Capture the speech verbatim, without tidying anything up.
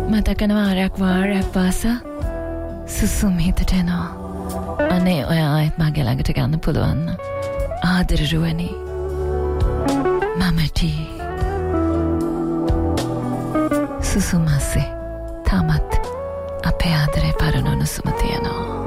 මතකන වාරයක් වාරයක් පාසා සුසුම් හිතට එනවා. අනේ ඔයා ආයෙත් මගේ ළඟට ගන්න පුළුවන්. ආදරරුවනි මමටි සුසුමස්සේ තාමත් අපේ ආදරේ පරණ උණුසුම තියෙනවා.